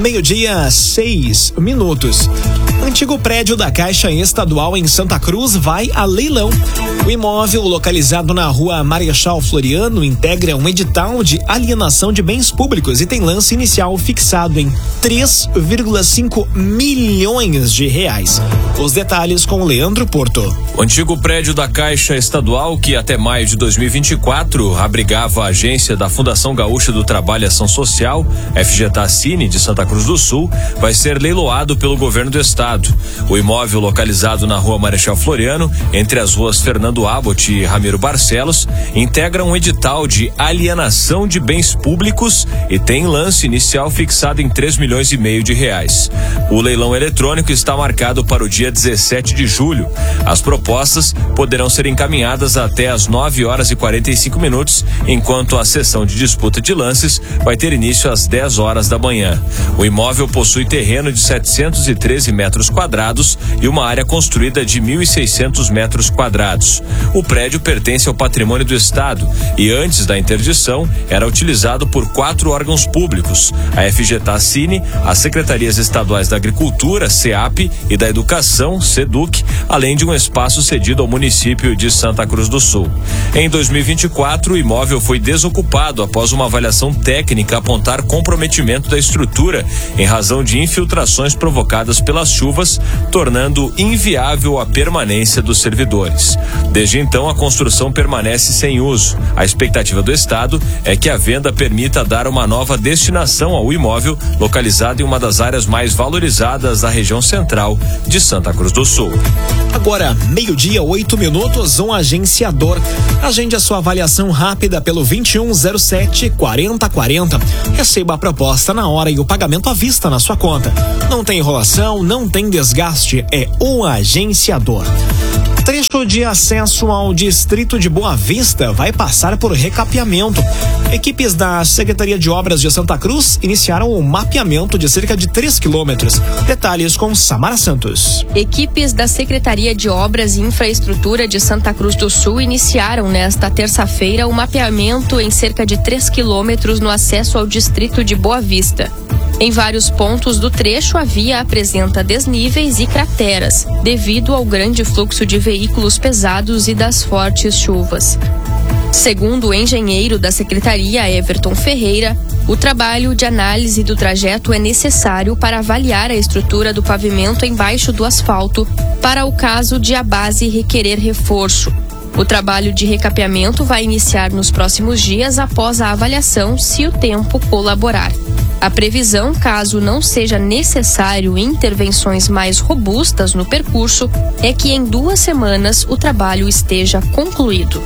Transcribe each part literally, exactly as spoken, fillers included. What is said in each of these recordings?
Meio-dia, seis minutos. Antigo prédio da Caixa Estadual em Santa Cruz vai a leilão. O imóvel, localizado na rua Marechal Floriano, integra um edital de alienação de bens públicos e tem lance inicial fixado em três vírgula cinco milhões de reais. Os detalhes com Leandro Porto. O antigo prédio da Caixa Estadual, que até maio de dois mil e vinte e quatro abrigava a agência da Fundação Gaúcha do Trabalho e Ação Social, F G T A Cine, de Santa Cruz do Sul, vai ser leiloado pelo governo do estado. O imóvel, localizado na rua Marechal Floriano, entre as ruas Fernando Abbott e Ramiro Barcelos, integra um edital de alienação de bens públicos e tem lance inicial fixado em três milhões e meio de reais. O leilão eletrônico está marcado para o dia dezessete de julho. As propostas poderão ser encaminhadas até às nove horas e quarenta e cinco minutos, enquanto a sessão de disputa de lances vai ter início às dez horas da manhã. O imóvel possui terreno de setecentos e treze metros quadrados e uma área construída de mil e seiscentos metros quadrados. O prédio pertence ao patrimônio do estado e antes da interdição era utilizado por quatro órgãos públicos: a F G T A Cine, as Secretarias Estaduais da Agricultura, SEAP, e da Educação, SEDUC, além de um espaço cedido ao município de Santa Cruz do Sul. Em dois mil e vinte e quatro, o imóvel foi desocupado após uma avaliação técnica apontar comprometimento da estrutura em razão de infiltrações provocadas pelas chuvas, tornando inviável a permanência dos servidores. Desde então, a construção permanece sem uso. A expectativa do estado é que a venda permita dar uma nova destinação ao imóvel, localizado em uma das áreas mais valorizadas da região central de Santa Cruz do Sul. Agora, meio-dia, oito minutos, um agenciador. Agende a sua avaliação rápida pelo vinte e um zero sete, quarenta quarenta. Receba a proposta na hora e o pagamento à vista na sua conta. Não tem enrolação, não tem desgaste, é o agenciador. Trecho de acesso ao distrito de Boa Vista vai passar por recapeamento. Equipes da Secretaria de Obras de Santa Cruz iniciaram o mapeamento de cerca de três quilômetros. Detalhes com Samara Santos. Equipes da Secretaria de Obras e Infraestrutura de Santa Cruz do Sul iniciaram nesta terça-feira o mapeamento em cerca de três quilômetros no acesso ao distrito de Boa Vista. Em vários pontos do trecho, a via apresenta desníveis e crateras, devido ao grande fluxo de veículos pesados e das fortes chuvas. Segundo o engenheiro da Secretaria, Everton Ferreira, o trabalho de análise do trajeto é necessário para avaliar a estrutura do pavimento embaixo do asfalto, para o caso de a base requerer reforço. O trabalho de recapeamento vai iniciar nos próximos dias após a avaliação, se o tempo colaborar. A previsão, caso não seja necessário intervenções mais robustas no percurso, é que em duas semanas o trabalho esteja concluído.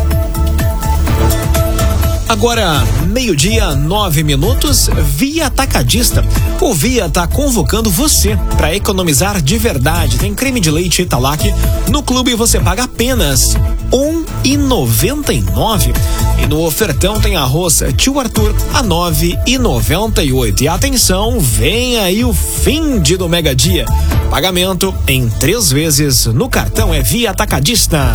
Agora, meio-dia, nove minutos, Via Atacadista. O Via está convocando você para economizar de verdade. Tem creme de leite Italac. No clube você paga apenas um real e noventa e nove centavos. E no ofertão tem arroz Tio Arthur a nove reais e noventa e oito centavos. E atenção, vem aí o fim de do Mega Dia. Pagamento em três vezes no cartão é Via Atacadista.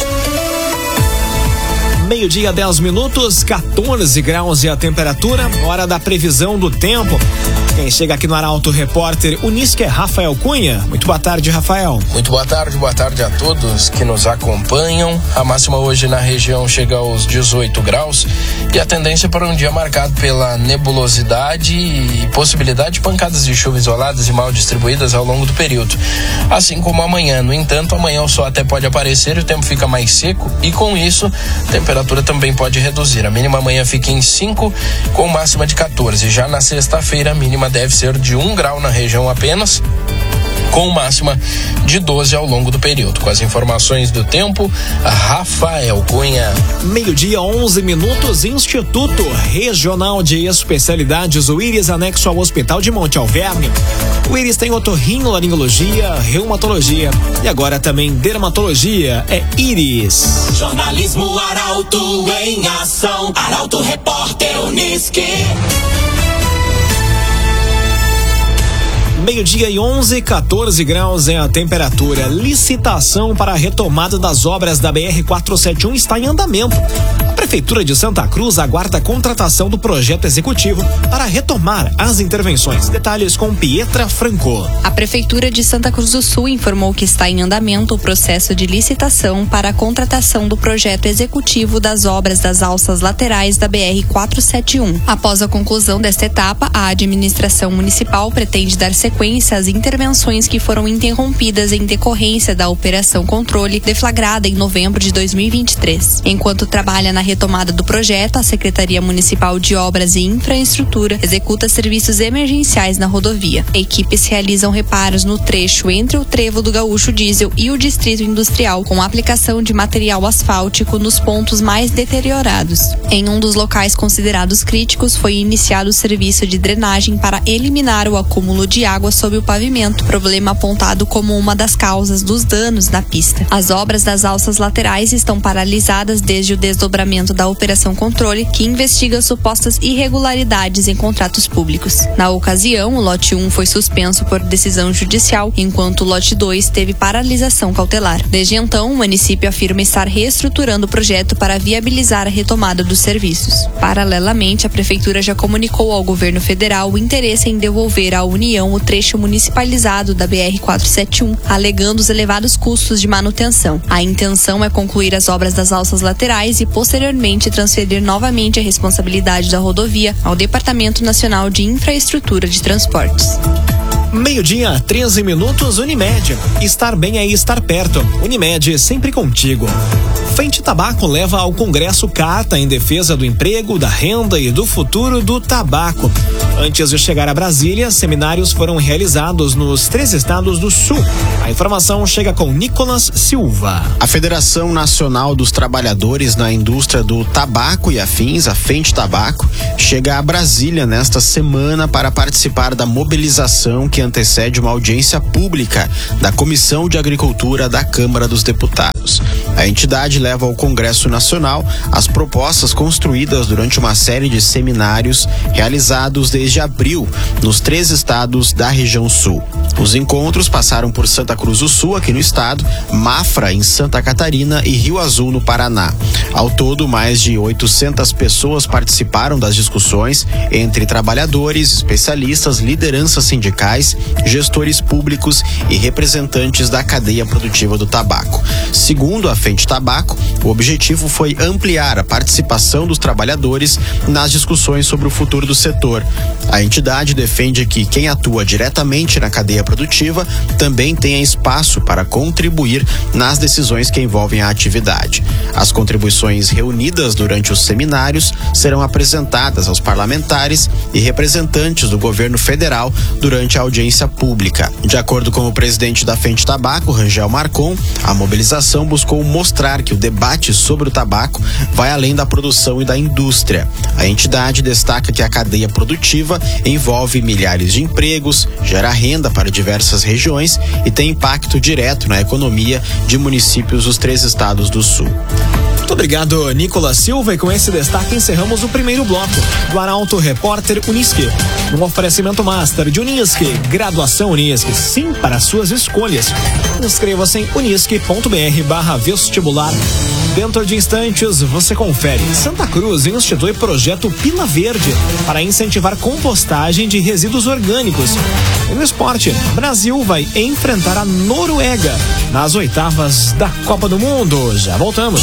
Meio-dia, dez minutos, quatorze graus e a temperatura. Hora da previsão do tempo. Quem chega aqui no Arauto Repórter Unisque é Rafael Cunha. Muito boa tarde, Rafael. Muito boa tarde, boa tarde a todos que nos acompanham. A máxima hoje na região chega aos dezoito graus e a tendência para um dia marcado pela nebulosidade e possibilidade de pancadas de chuva isoladas e mal distribuídas ao longo do período. Assim como amanhã. No entanto, amanhã o sol até pode aparecer e o tempo fica mais seco e com isso, a temperatura também pode reduzir. A mínima amanhã fica em cinco, com máxima de quatorze. Já na sexta-feira, a mínima deve ser de um grau na região apenas, com máxima de doze ao longo do período. Com as informações do tempo, Rafael Cunha. Meio-dia, onze minutos, Instituto Regional de Especialidades, o Íris, anexo ao Hospital de Monte Alverne. O Íris tem otorrinolaringologia, reumatologia e agora também dermatologia. É Íris. Jornalismo Arauto em ação. Arauto Repórter Unisque. Meio-dia e onze, quatorze graus é a temperatura. Licitação para a retomada das obras da B R quatrocentos e setenta e um está em andamento. A Prefeitura de Santa Cruz aguarda a contratação do projeto executivo para retomar as intervenções. Detalhes com Pietra Franco. A Prefeitura de Santa Cruz do Sul informou que está em andamento o processo de licitação para a contratação do projeto executivo das obras das alças laterais da B R quatrocentos e setenta e um. Após a conclusão desta etapa, a administração municipal pretende dar sequência às intervenções que foram interrompidas em decorrência da Operação Controle, deflagrada em novembro de dois mil e vinte e três. Enquanto trabalha na retomada do projeto, a Secretaria Municipal de Obras e Infraestrutura executa serviços emergenciais na rodovia. Equipes realizam reparos no trecho entre o trevo do Gaúcho Diesel e o Distrito Industrial, com aplicação de material asfáltico nos pontos mais deteriorados. Em um dos locais considerados críticos, foi iniciado o serviço de drenagem para eliminar o acúmulo de água sob o pavimento, problema apontado como uma das causas dos danos na pista. As obras das alças laterais estão paralisadas desde o desdobramento da Operação Controle, que investiga supostas irregularidades em contratos públicos. Na ocasião, o lote um foi suspenso por decisão judicial, enquanto o lote dois teve paralisação cautelar. Desde então, o município afirma estar reestruturando o projeto para viabilizar a retomada dos serviços. Paralelamente, a Prefeitura já comunicou ao governo federal o interesse em devolver à União o trecho municipalizado da B R quatrocentos e setenta e um, alegando os elevados custos de manutenção. A intenção é concluir as obras das alças laterais e, posteriormente, transferir novamente a responsabilidade da rodovia ao Departamento Nacional de Infraestrutura de Transportes. Meio-dia, treze minutos, Unimed. Estar bem é estar perto. Unimed, sempre contigo. Frente Tabaco leva ao Congresso carta em defesa do emprego, da renda e do futuro do tabaco. Antes de chegar a Brasília, seminários foram realizados nos três estados do Sul. A informação chega com Nicolas Silva. A Federação Nacional dos Trabalhadores na Indústria do Tabaco e Afins, a Frente Tabaco, chega a Brasília nesta semana para participar da mobilização que antecede uma audiência pública da Comissão de Agricultura da Câmara dos Deputados. A entidade leva ao Congresso Nacional as propostas construídas durante uma série de seminários realizados desde abril nos três estados da região sul. Os encontros passaram por Santa Cruz do Sul, aqui no estado, Mafra, em Santa Catarina e Rio Azul, no Paraná. Ao todo, mais de oitocentas pessoas participaram das discussões entre trabalhadores, especialistas, lideranças sindicais, gestores públicos e representantes da cadeia produtiva do tabaco. Segundo a Frente Tabaco, o objetivo foi ampliar a participação dos trabalhadores nas discussões sobre o futuro do setor. A entidade defende que quem atua diretamente na cadeia produtiva também tenha espaço para contribuir nas decisões que envolvem a atividade. As contribuições reunidas durante os seminários serão apresentadas aos parlamentares e representantes do governo federal durante a audiência pública. De acordo com o presidente da Frente Tabaco, Rangel Marcon, a mobilização buscou mostrar que o debate sobre o tabaco vai além da produção e da indústria. A entidade destaca que a cadeia produtiva envolve milhares de empregos, gera renda para diversas regiões e tem impacto direto na economia de municípios dos três estados do sul. Muito obrigado, Nicolas Silva, e com esse destaque encerramos o primeiro bloco do Arauto Repórter Unisque. Um oferecimento master de Unisque, graduação Unisque, sim para suas escolhas. Inscreva-se em unisque.br barra vestibular. Dentro de instantes você confere. Santa Cruz institui projeto Pila Verde para incentivar compostagem de resíduos orgânicos. E no esporte, Brasil vai enfrentar a Noruega nas oitavas da Copa do Mundo. Já voltamos.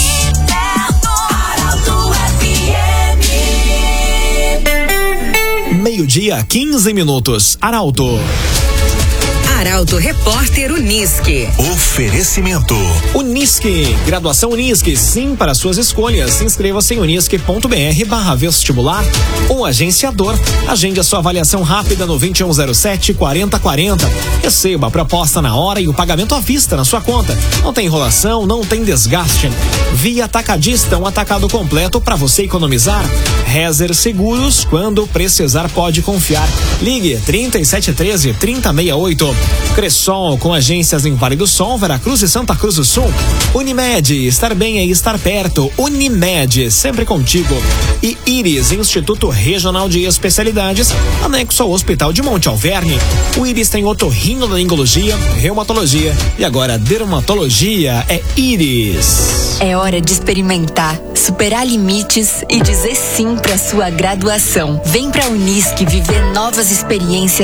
Meio-dia, quinze minutos. Arauto. Arauto Repórter Unisque. Oferecimento. Unisque, graduação Unisque, sim para suas escolhas. Inscreva-se em unisque.br barra vestibular ou agenciador. Agende a sua avaliação rápida no vinte e um zero sete, quarenta quarenta. Receba a proposta na hora e o pagamento à vista na sua conta. Não tem enrolação, não tem desgaste. Via Atacadista, um atacado completo para você economizar. Rezer Seguros, quando precisar pode confiar. Ligue trinta e sete treze, trinta sessenta e oito. Cressol, com agências em Vale do Sol, Veracruz e Santa Cruz do Sul. Unimed, estar bem é estar perto. Unimed, sempre contigo. E Íris, Instituto Regional de Especialidades, anexo ao Hospital de Monte Alverne. O Íris tem otorrinolaringologia, reumatologia e agora dermatologia. É Íris. É hora de experimentar, superar limites e dizer sim para sua graduação. Vem pra Unisque viver novas experiências